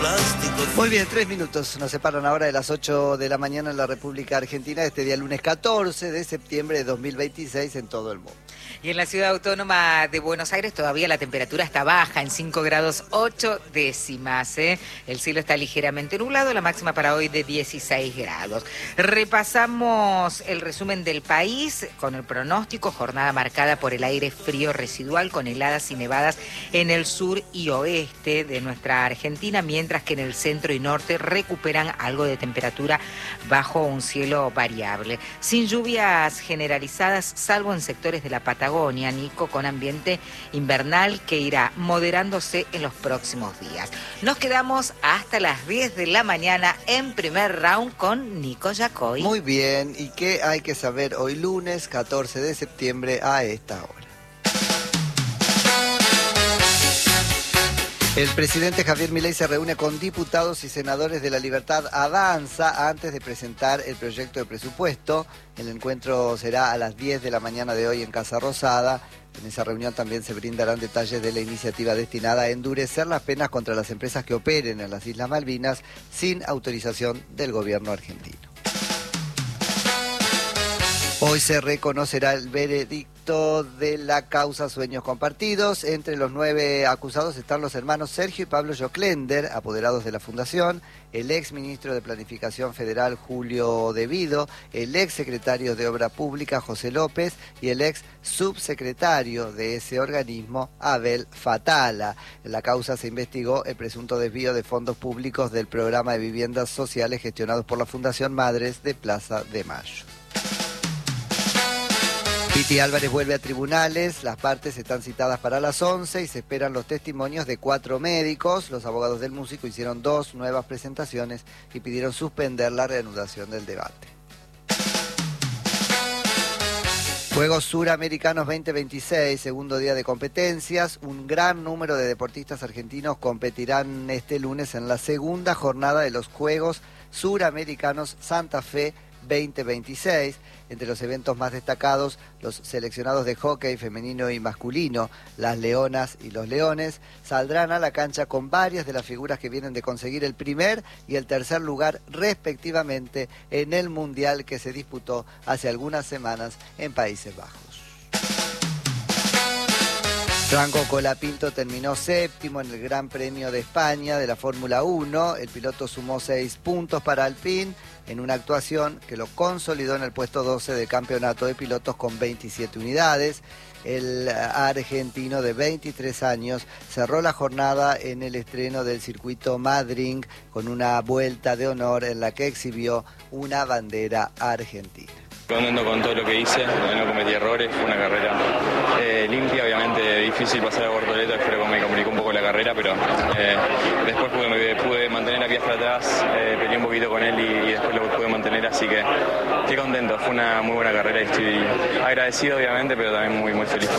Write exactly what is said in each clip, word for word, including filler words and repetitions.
Muy bien, tres minutos nos separan ahora de las ocho de la mañana en la República Argentina, este día lunes catorce de septiembre de dos mil veintiséis en todo el mundo. Y en la ciudad autónoma de Buenos Aires todavía la temperatura está baja, en cinco grados ocho décimas. ¿eh? El cielo está ligeramente nublado, la máxima para hoy de dieciséis grados. Repasamos el resumen del país con el pronóstico, jornada marcada por el aire frío residual con heladas y nevadas en el sur y oeste de nuestra Argentina, mientras que en el centro y norte recuperan algo de temperatura bajo un cielo variable. Sin lluvias generalizadas, salvo en sectores de la Patagonia, Nico, con ambiente invernal que irá moderándose en los próximos días. Nos quedamos hasta las diez de la mañana en primer round con Nico Yacoy. Muy bien, ¿y qué hay que saber hoy lunes catorce de septiembre a esta hora? El presidente Javier Milei se reúne con diputados y senadores de La Libertad Avanza antes de presentar el proyecto de presupuesto. El encuentro será a las diez de la mañana de hoy en Casa Rosada. En esa reunión también se brindarán detalles de la iniciativa destinada a endurecer las penas contra las empresas que operen en las Islas Malvinas sin autorización del gobierno argentino. Hoy se reconocerá el veredicto de la causa Sueños Compartidos. Entre los nueve acusados están los hermanos Sergio y Pablo Joclender, apoderados de la Fundación, el ex ministro de Planificación Federal Julio Devido, el ex secretario de Obra Pública José López y el ex subsecretario de ese organismo Abel Fatala. En la causa se investigó el presunto desvío de fondos públicos del programa de viviendas sociales gestionados por la Fundación Madres de Plaza de Mayo. Piti Álvarez vuelve a tribunales, las partes están citadas para las once y se esperan los testimonios de cuatro médicos. Los abogados del músico hicieron dos nuevas presentaciones y pidieron suspender la reanudación del debate. Juegos Suramericanos veinte veintiséis, segundo día de competencias. Un gran número de deportistas argentinos competirán este lunes en la segunda jornada de los Juegos Suramericanos Santa Fe veinte veintiséis. Entre los eventos más destacados, los seleccionados de hockey femenino y masculino, las Leonas y los Leones, saldrán a la cancha con varias de las figuras que vienen de conseguir el primer y el tercer lugar respectivamente en el Mundial que se disputó hace algunas semanas en Países Bajos. Franco Colapinto terminó séptimo en el Gran Premio de España de la Fórmula uno. El piloto sumó seis puntos para Alpine en una actuación que lo consolidó en el puesto doce del campeonato de pilotos con veintisiete unidades. El argentino de veintitrés años cerró la jornada en el estreno del circuito Madrid con una vuelta de honor en la que exhibió una bandera argentina. Contento con todo lo que hice, no cometí errores, fue una carrera eh, limpia, obviamente difícil pasar a Bortoleto, creo que me complicó un poco la carrera, pero eh, después pude, me, pude mantener a Piastri atrás, eh, peleé un poquito con él y, y después lo pude mantener, así que estoy contento, fue una muy buena carrera y estoy agradecido obviamente, pero también muy, muy feliz.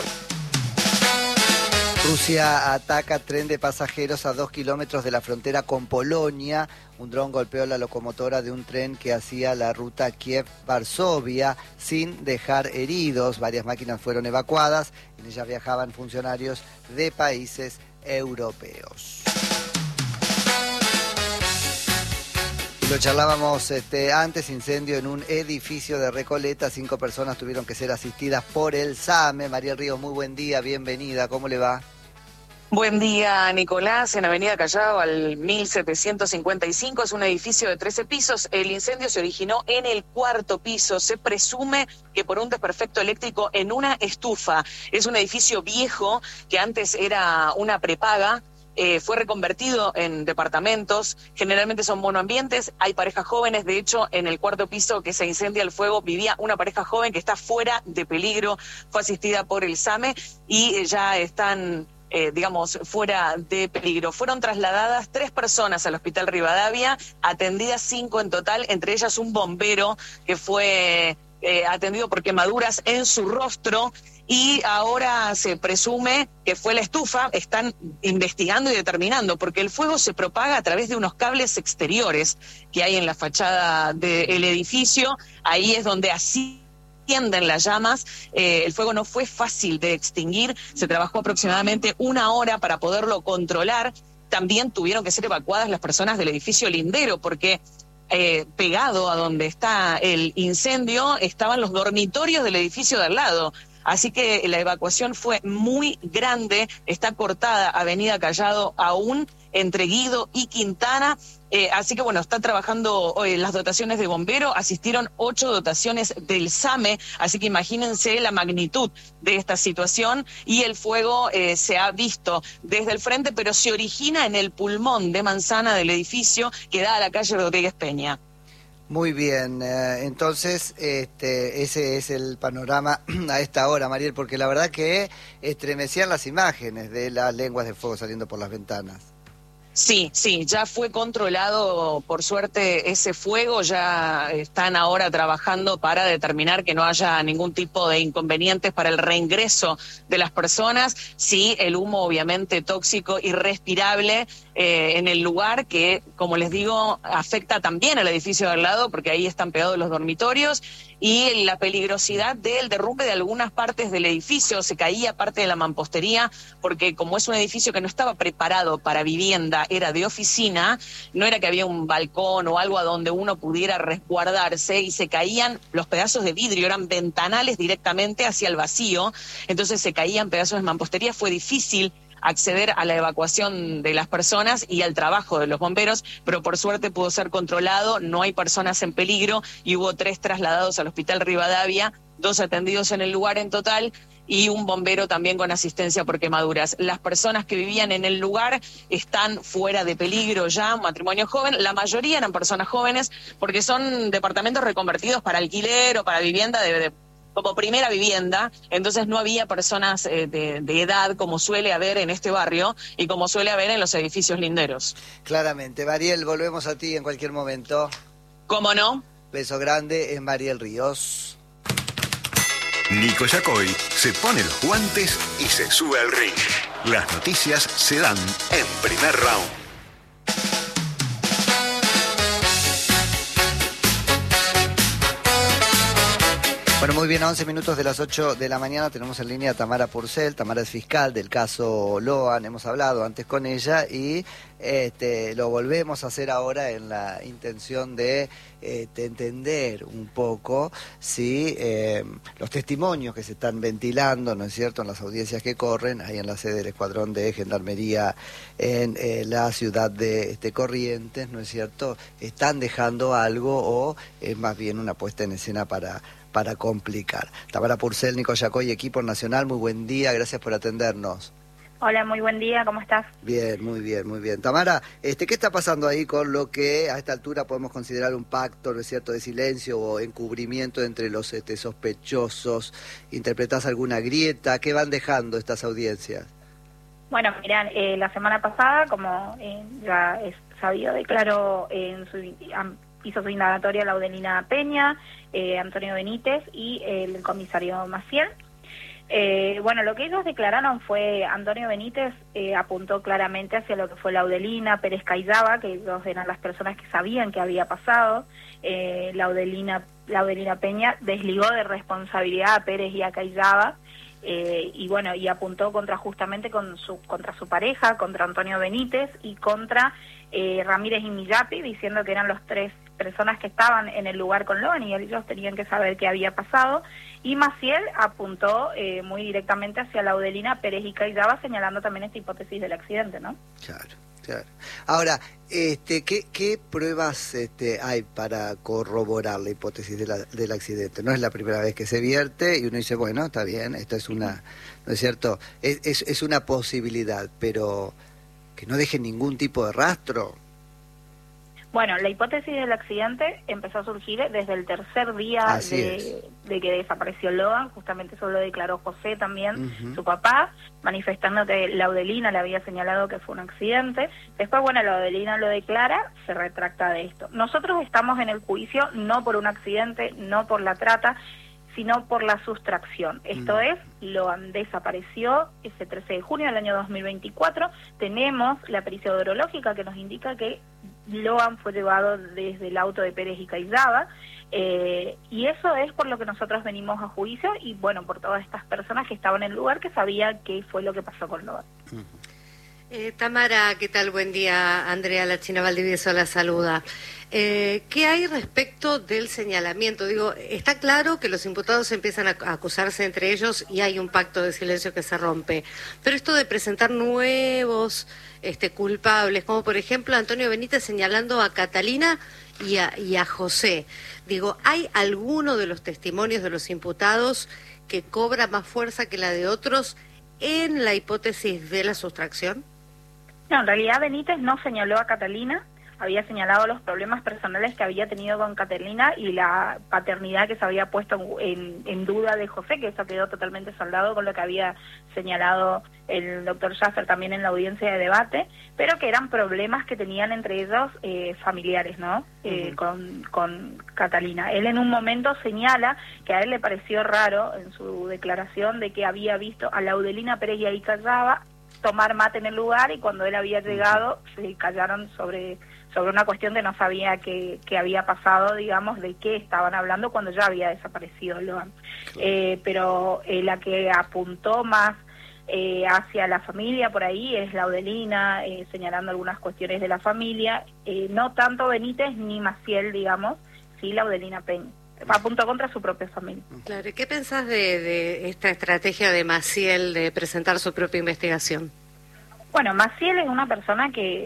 Rusia ataca tren de pasajeros a dos kilómetros de la frontera con Polonia. Un dron golpeó la locomotora de un tren que hacía la ruta Kiev-Varsovia sin dejar heridos. Varias máquinas fueron evacuadas. En ellas viajaban funcionarios de países europeos. Y lo charlábamos este, antes, incendio en un edificio de Recoleta. Cinco personas tuvieron que ser asistidas por el SAME. María Ríos, muy buen día, bienvenida. ¿Cómo le va? Buen día, Nicolás. En Avenida Callao, al mil setecientos cincuenta y cinco, es un edificio de trece pisos. El incendio se originó en el cuarto piso. Se presume que por un desperfecto eléctrico en una estufa. Es un edificio viejo que antes era una prepaga. Eh, fue reconvertido en departamentos, generalmente son monoambientes, hay parejas jóvenes, de hecho en el cuarto piso que se incendia el fuego vivía una pareja joven que está fuera de peligro, fue asistida por el SAME y ya están, eh, digamos, fuera de peligro. Fueron trasladadas tres personas al Hospital Rivadavia, atendidas cinco en total, entre ellas un bombero que fue eh, atendido por quemaduras en su rostro. Y ahora se presume que fue la estufa, están investigando y determinando, porque el fuego se propaga a través de unos cables exteriores que hay en la fachada del edificio, ahí es donde ascienden las llamas, eh, el fuego no fue fácil de extinguir, se trabajó aproximadamente una hora para poderlo controlar. también tuvieron que ser evacuadas las personas del edificio lindero, porque eh, pegado a donde está el incendio estaban los dormitorios del edificio de al lado. Así que la evacuación fue muy grande, está cortada Avenida Callado aún entre Guido y Quintana, eh, así que bueno, está trabajando hoy las dotaciones de bombero, asistieron ocho dotaciones del SAME, así que imagínense la magnitud de esta situación, y el fuego eh, se ha visto desde el frente, pero se origina en el pulmón de manzana del edificio que da a la calle Rodríguez Peña. Muy bien, eh, entonces este, ese es el panorama a esta hora, Mariel, porque la verdad que estremecían las imágenes de las lenguas de fuego saliendo por las ventanas. Sí, sí, ya fue controlado, por suerte, ese fuego, ya están ahora trabajando para determinar que no haya ningún tipo de inconvenientes para el reingreso de las personas. Sí, el humo obviamente tóxico, irrespirable eh, en el lugar que, como les digo, afecta también al edificio de al lado, porque ahí están pegados los dormitorios, y la peligrosidad del derrumbe de algunas partes del edificio, se caía parte de la mampostería, porque como es un edificio que no estaba preparado para vivienda, era de oficina, no era que había un balcón o algo a donde uno pudiera resguardarse, y se caían los pedazos de vidrio, eran ventanales directamente hacia el vacío, entonces se caían pedazos de mampostería, fue difícil acceder a la evacuación de las personas y al trabajo de los bomberos, pero por suerte pudo ser controlado, no hay personas en peligro y hubo tres trasladados al Hospital Rivadavia, dos atendidos en el lugar en total y un bombero también con asistencia por quemaduras. Las personas que vivían en el lugar están fuera de peligro ya, un matrimonio joven, la mayoría eran personas jóvenes porque son departamentos reconvertidos para alquiler o para vivienda de, de como primera vivienda, entonces no había personas eh, de, de edad como suele haber en este barrio y como suele haber en los edificios linderos. Claramente. Mariel, volvemos a ti en cualquier momento. ¿Cómo no? Beso grande, es Mariel Ríos. Nico Yacoy se pone los guantes y se sube al ring. Las noticias se dan en primer round. Bueno, muy bien, a once minutos de las ocho de la mañana tenemos en línea a Tamara Purcell. Tamara es fiscal del caso Loan, hemos hablado antes con ella y este, lo volvemos a hacer ahora en la intención de, eh, de entender un poco si eh, los testimonios que se están ventilando, ¿no es cierto?, en las audiencias que corren, ahí en la sede del Escuadrón de Gendarmería en eh, la ciudad de este, Corrientes, ¿no es cierto?, están dejando algo o es más bien una puesta en escena para... para complicar. Tamara Purcell, Nico Yacoy, equipo nacional, muy buen día, gracias por atendernos. Hola, muy buen día, ¿cómo estás? Bien, muy bien, muy bien. Tamara, este, ¿qué está pasando ahí con lo que a esta altura podemos considerar un pacto, ¿no es cierto?, de silencio o encubrimiento entre los este, sospechosos? ¿Interpretás alguna grieta? ¿Qué van dejando estas audiencias? Bueno, mirá, eh, la semana pasada, como eh, ya es sabido, declaró en su... hizo su indagatoria Laudelina Peña, eh, Antonio Benítez y el comisario Maciel. Eh, bueno, lo que ellos declararon fue, Antonio Benítez eh, apuntó claramente hacia lo que fue Laudelina, Pérez Cayzaba, que ellos eran las personas que sabían que había pasado. Eh, Laudelina, Laudelina Peña desligó de responsabilidad a Pérez y a Cayzaba. Eh, y bueno, y apuntó contra justamente con su, contra su pareja, contra Antonio Benítez y contra eh, Ramírez y Millapi, diciendo que eran los tres personas que estaban en el lugar con Loan y ellos tenían que saber qué había pasado. Y Maciel apuntó eh, muy directamente hacia Laudelina, Pérez y Cayzaba, señalando también esta hipótesis del accidente, ¿no? Claro, claro. Ahora, este, ¿qué, qué pruebas este, hay para corroborar la hipótesis de la, del accidente? No es la primera vez que se vierte y uno dice, bueno, está bien, esto es una, ¿no es cierto? Es, es, es una posibilidad, pero que no deje ningún tipo de rastro. Bueno, la hipótesis del accidente empezó a surgir desde el tercer día de, de que desapareció Loan, justamente eso lo declaró José también, uh-huh. su papá, manifestando que Laudelina le había señalado que fue un accidente. Después, bueno, Laudelina lo declara, se retracta de esto. Nosotros estamos en el juicio no por un accidente, no por la trata, sino por la sustracción. Esto uh-huh. es, Loan desapareció ese trece de junio del año dos mil veinticuatro, tenemos la pericia odorológica que nos indica que Loan fue llevado desde el auto de Pérez y Cayzaba, eh, y eso es por lo que nosotros venimos a juicio y bueno, por todas estas personas que estaban en el lugar que sabían qué fue lo que pasó con Loan. Eh, Tamara, ¿qué tal? Buen día. Andrea La China Valdivieso la saluda. Eh, ¿Qué hay respecto del señalamiento? Digo, está claro que los imputados empiezan a acusarse entre ellos y hay un pacto de silencio que se rompe. Pero esto de presentar nuevos este, culpables, como por ejemplo Antonio Benítez señalando a Catalina y a, y a José. Digo, ¿hay alguno de los testimonios de los imputados que cobra más fuerza que la de otros en la hipótesis de la sustracción? No, en realidad Benítez no señaló a Catalina, había señalado los problemas personales que había tenido con Catalina y la paternidad que se había puesto en, en duda de José, que eso quedó totalmente saldado con lo que había señalado el doctor Schaffer también en la audiencia de debate, pero que eran problemas que tenían entre ellos eh, familiares, ¿no? Eh, uh-huh. con, con Catalina. Él en un momento señala que a él le pareció raro en su declaración de que había visto a Laudelina Pérez y ahí callaba tomar mate en el lugar y cuando él había llegado se callaron sobre sobre una cuestión de no sabía qué, qué había pasado, digamos, de qué estaban hablando cuando ya había desaparecido Loan. Eh, pero eh, la que apuntó más eh, hacia la familia por ahí es Laudelina, eh, señalando algunas cuestiones de la familia, eh, no tanto Benítez ni Maciel, digamos, sí Laudelina Peña. Apuntó contra su propia familia. Claro, ¿y qué pensás de, de esta estrategia de Maciel de presentar su propia investigación? Bueno, Maciel es una persona que